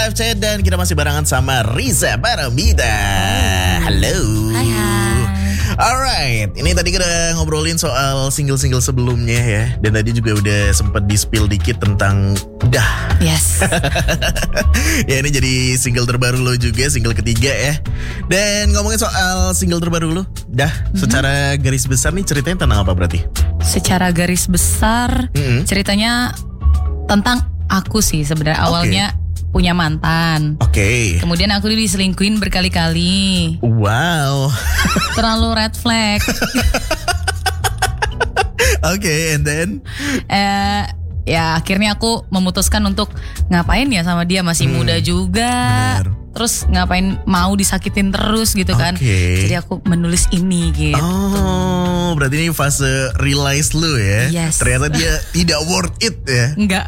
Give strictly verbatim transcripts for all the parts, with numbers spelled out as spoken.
Live chat dan kita masih barengan sama Riza Paramita. Halo. Hai hai. Alright, ini tadi kita ngobrolin soal single-single sebelumnya ya. Dan tadi juga udah sempat di-spill dikit tentang Dah. Yes. Ya ini jadi single terbaru lo juga, single ketiga ya. Dan ngomongin soal single terbaru lo, Dah, mm-hmm. secara garis besar nih ceritanya tentang apa berarti? Secara garis besar mm-hmm. ceritanya tentang aku sih sebenarnya. Okay. Awalnya punya mantan. Oke. Okay. Kemudian aku diselingkuhin berkali-kali. Wow. Terlalu red flag. Oke, okay, and then? Eh, ya akhirnya aku memutuskan untuk ngapain ya sama dia, masih hmm, muda juga. Bener. Terus ngapain mau disakitin terus gitu kan. Okay. Jadi aku menulis ini gitu. Oh, berarti ini fase realize lu ya. Yes. Ternyata dia tidak worth it ya. Enggak.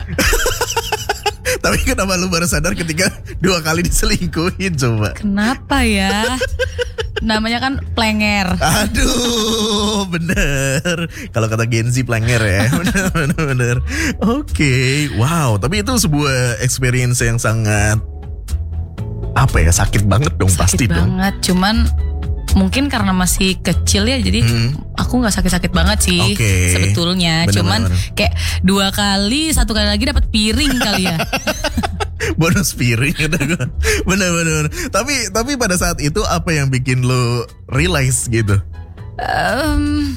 Tapi kenapa lu baru sadar ketika dua kali diselingkuhin coba? Kenapa ya? Namanya kan plenger. Aduh, bener. Kalau kata Gen Z plenger ya. Bener, bener, bener. Oke, okay. Wow. Tapi itu sebuah experience yang sangat apa ya? Sakit banget dong, sakit pasti dong. Sakit banget. Cuman mungkin karena masih kecil ya, jadi hmm. aku nggak sakit-sakit banget sih okay. sebetulnya. Bener, Cuman bener, bener. kayak dua kali, satu kali lagi dapat piring kali ya. Bonus piring, bener-bener. Tapi tapi pada saat itu apa yang bikin lo realize gitu? Um,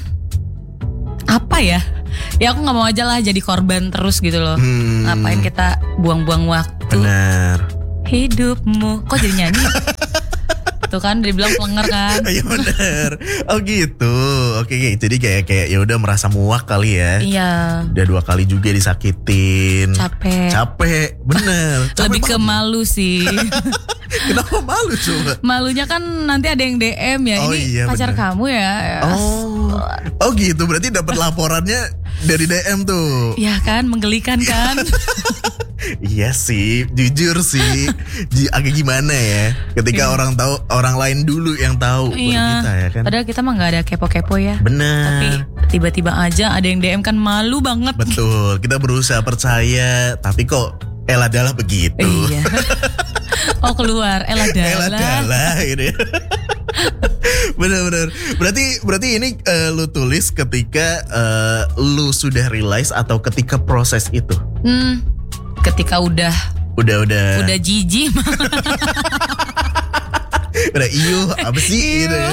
apa ya? Ya aku nggak mau aja lah jadi korban terus gitu loh. Hmm. Ngapain kita buang-buang waktu? Benar. Hidupmu, kok jadi nyanyi? Tuh kan dibilang plenger kan. Iya benar. Oh gitu. Oke, oke. Jadi kayak kayak ya udah merasa muak kali ya. Iya. Udah dua kali juga disakitin. Capek. Capek, bener. Capek lebih ke malu sih. Kenapa malu coba? Malunya kan nanti ada yang D M ya. Oh, ini iya, pacar bener. kamu ya. Oh. Oh gitu. Berarti dapat laporannya dari D M tuh. Iya kan, menggelikan kan. Iya sih, jujur sih, agak gimana ya, ketika iya. orang tahu, orang lain dulu yang tahu iya. kita ya kan. Padahal kita mah nggak ada kepo-kepo ya. Benar. Tapi tiba-tiba aja ada yang D M kan, malu banget. Betul, kita berusaha percaya, tapi kok elah-dalah begitu. Iya. Oh keluar, elah-dalah. Elah-dalah ini. Bener-bener. Berarti berarti ini uh, lu tulis ketika uh, lu sudah realize atau ketika proses itu? Hmm. Ketika udah udah udah udah jijik. Udah iyo apa sih gitu ya.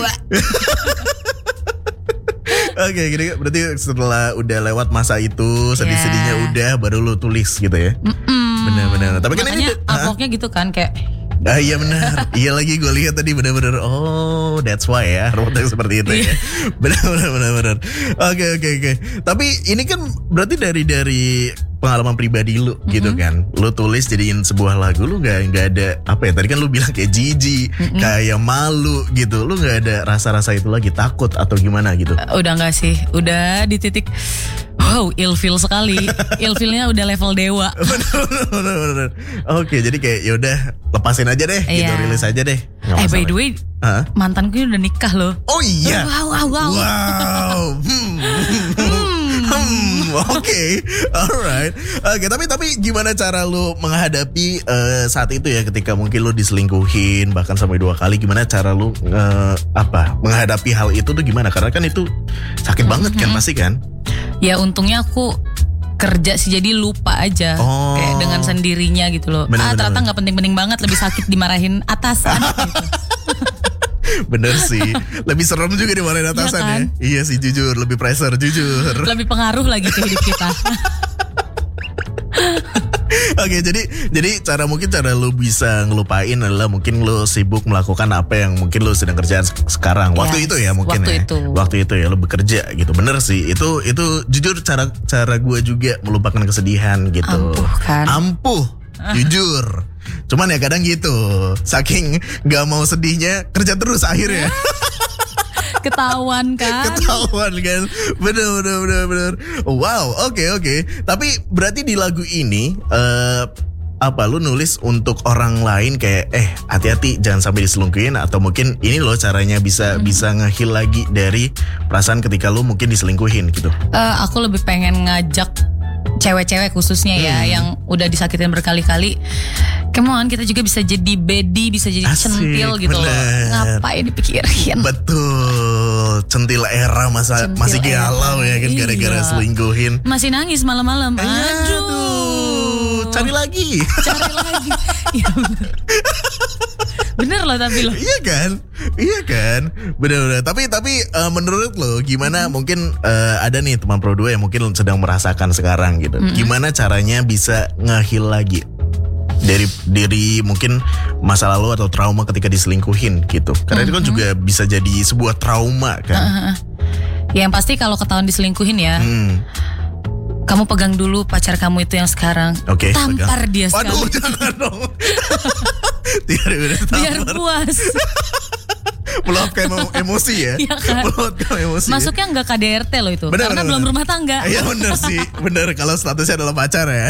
Oke, gini berarti setelah udah lewat masa itu, sedih-sedihnya yeah. udah baru lu tulis gitu ya. Benar-benar. Tapi kan makanya ini artworknya gitu kan kayak ah iya benar, iya lagi gue lihat tadi benar-benar. Oh, that's why ya, artworknya seperti itu ya. Benar-benar, benar-benar. Oke, oke, oke. Tapi ini kan berarti dari dari pengalaman pribadi lu mm-hmm. gitu kan. Lu tulis jadiin sebuah lagu, lu gak, gak ada apa ya, tadi kan lu bilang kayak jijik, mm-hmm. kayak malu gitu. Lu gak ada rasa-rasa itu lagi, takut atau gimana gitu? Uh, udah gak sih, udah di titik wow, ilfeel sekali. Ilfeelnya udah level dewa. Bener, bener, bener. Oke, jadi kayak yaudah lepasin aja deh, yeah. gitu, rilis aja deh. Eh by the way, huh? mantanku udah nikah loh. Oh iya. Wow, wow, wow. Wow. hmm. Hmm, oke, okay. Alright. Oke, okay, tapi tapi gimana cara lu menghadapi uh, saat itu ya, ketika mungkin lu diselingkuhin bahkan sampai dua kali, gimana cara lu uh, apa menghadapi hal itu tuh gimana? Karena kan itu sakit mm-hmm. banget kan pasti kan? Ya untungnya aku kerja sih, jadi lupa aja oh. kayak dengan sendirinya gitu loh. Bener, ah bener, ternyata nggak penting-penting banget, lebih sakit dimarahin atasan. Gitu. Bener sih, lebih serem juga dimarahin atasan ya, kan? ya. Iya sih, jujur, lebih pressure, jujur. Lebih pengaruh lagi ke hidup kita. Oke, jadi jadi cara mungkin cara lu bisa ngelupain adalah mungkin lu sibuk melakukan apa yang mungkin lu sedang kerjaan sekarang. Waktu yes, itu ya mungkin waktu ya. Itu. Waktu itu ya lu bekerja gitu. Bener sih. Itu itu jujur cara cara gue juga melupakan kesedihan gitu. Ampuh kan. Ampuh. Jujur. Cuman ya kadang gitu, saking gak mau sedihnya kerja terus akhirnya. Ketahuan kan? Ketahuan kan? Bener bener bener bener. Wow, oke okay, oke. Okay. Tapi berarti di lagu ini uh, apa lu nulis untuk orang lain kayak eh hati-hati jangan sampai diselingkuhin, atau mungkin ini loh caranya bisa hmm. bisa nge-heal lagi dari perasaan ketika lu mungkin diselingkuhin gitu? Uh, aku lebih pengen ngajak cewek-cewek khususnya ya hmm. yang udah disakitin berkali-kali. Come on, kita juga bisa jadi bedi, bisa jadi Asik, centil gitu bener. Loh. Ngapain dipikirin? Betul. Centil era masa centil masih galau ya kan gara-gara iya. selingkuhin. Masih nangis malam-malam. Aduh. Aduh. Cari lagi. Cari lagi. Iya bener. Bener loh tapi loh. Iya kan? Iya kan? Bener-bener. Tapi tapi uh, menurut lo gimana hmm. mungkin uh, ada nih teman Pro dua yang mungkin sedang merasakan sekarang gitu. Hmm. Gimana caranya bisa nge-heal lagi? Dari diri mungkin masa lalu atau trauma ketika diselingkuhin gitu. Karena mm-hmm. itu kan juga bisa jadi sebuah trauma kan. Uh-huh. Ya, yang pasti kalau ketahuan diselingkuhin ya. Hmm. Kamu pegang dulu pacar kamu itu yang sekarang. Oke. Okay, tampar pegang. dia sekali. Waduh, jangan dong. Biar puas. Meluapkan emosi ya. Iya kan? Meluapkan emosi. Masuknya nggak K D R T loh itu. Bener, karena bener, belum bener. rumah tangga. Iya bener sih. Bener kalau statusnya adalah pacar ya.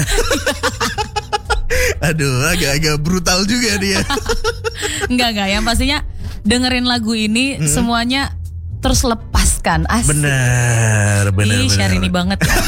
Aduh, agak-agak brutal juga dia. Enggak, enggak. Yang pastinya dengerin lagu ini hmm. semuanya terus lepaskan. Asik. Bener, bener, Ih, bener. Syahrini banget ya.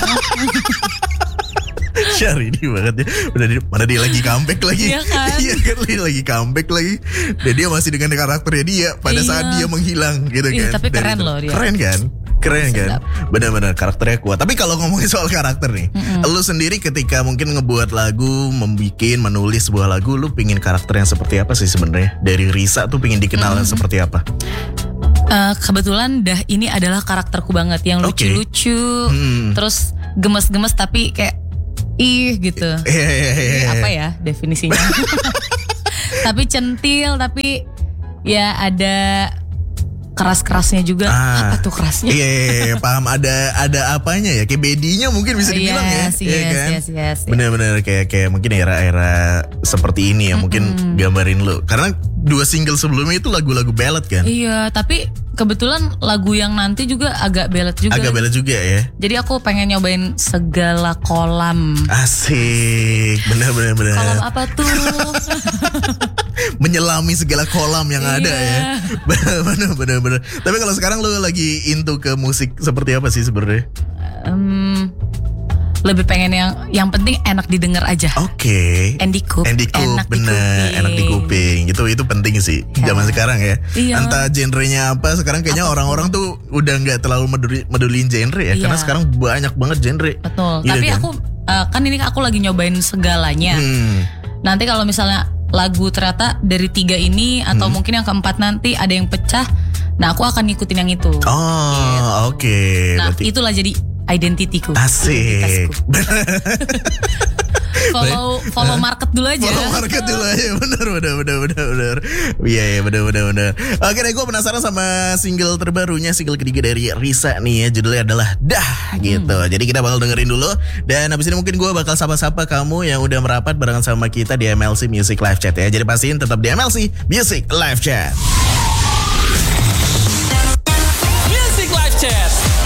Syahrini banget ya. Udah di, mana dia lagi comeback lagi. Iya kan? Iya kan, dia lagi comeback lagi. Dan dia masih dengan karakternya dia pada iya. saat dia menghilang gitu Ih, kan. Tapi keren itu. loh dia. Keren kan? Keren kan? Benar-benar karakternya kuat. Tapi kalau ngomongin soal karakter nih, mm-hmm. lu sendiri ketika mungkin ngebuat lagu, membikin, menulis sebuah lagu, lu pingin karakter yang seperti apa sih sebenarnya? Dari Risa tuh pingin dikenal mm-hmm. seperti apa? Uh, kebetulan dah ini adalah karakterku banget, yang okay. lucu-lucu, hmm. terus gemes-gemes tapi kayak ih gitu. Iya iya iya. Apa ya definisinya? Tapi centil, tapi ya ada keras-kerasnya juga. Ah, apa tuh kerasnya? Iya, iya, iya, paham. Ada ada apanya ya? Kayak bedinya mungkin bisa dibilang yes, ya, yes, ya kan? Yes, yes, yes. Bener-bener kayak kayak mungkin era-era seperti ini ya, mm-hmm. mungkin gambarin lu. Karena dua single sebelumnya itu lagu-lagu ballad kan? Iya, tapi kebetulan lagu yang nanti juga agak ballad juga. Agak ballad juga ya. Jadi aku pengen nyobain segala kolam. Asik, bener-bener bener. Kolam apa tuh? Menyelami segala kolam yang iya. ada ya. Bener-bener bener. Tapi kalau sekarang lu lagi into ke musik seperti apa sih sebenarnya? Um, lebih pengen yang yang penting enak didengar aja. Oke. Okay. Andy Coop. Andy Coop, enak bener, di kuping. enak di kuping. Itu itu penting sih ya. Zaman sekarang ya. Iya. Entah genrenya apa, sekarang kayaknya apa orang-orang tuh udah nggak terlalu meduli, medulin genre ya, iya. karena sekarang banyak banget genre. Betul. Gitu Tapi kan? aku uh, kan ini aku lagi nyobain segalanya. Hmm. Nanti kalau misalnya lagu ternyata dari tiga ini atau hmm. mungkin yang keempat nanti ada yang pecah, nah aku akan ngikutin yang itu. Oh, gitu. Oke. Okay. Nah, berarti itulah jadi identitiku. Asik. follow follow market dulu aja. Follow market dulu aja. Benar benar benar benar benar. Iya iya benar benar benar. Oke deh, gue penasaran sama single terbarunya, single ketiga dari Risa nih ya, judulnya adalah Dah gitu. Hmm. Jadi kita bakal dengerin dulu dan habis ini mungkin gue bakal sapa-sapa kamu yang udah merapat barengan sama kita di M L C Music Live Chat ya. Jadi pastiin tetap di M L C Music Live Chat.